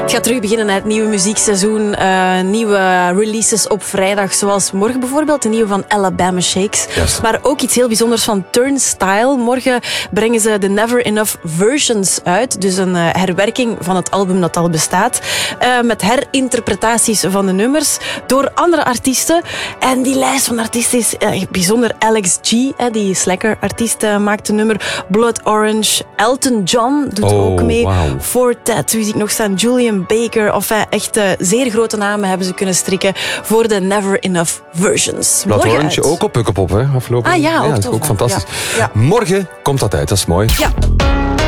Het gaat terug beginnen, het nieuwe muziekseizoen. Nieuwe releases op vrijdag, zoals morgen bijvoorbeeld. De nieuwe van Alabama Shakes. Yes. Maar ook iets heel bijzonders van Turnstile. Morgen brengen ze de Never Enough Versions uit. Dus een herwerking van het album dat al bestaat. Met herinterpretaties van de nummers door andere artiesten. En die lijst van artiesten is bijzonder. Alex G, die Slacker-artiest, maakt een nummer. Blood Orange. Elton John doet ook mee. Wow. Fortet, wie zie ik nog staan? Julian Baker. Echt zeer grote namen hebben ze kunnen strikken voor de Never Enough Versions. Blood Morgen Orange uit. ook op Pukkelpop, hè? Afgelopen. Ah ja, ook dat is tof, ook fantastisch. ja. Morgen komt dat uit, dat is mooi. Ja.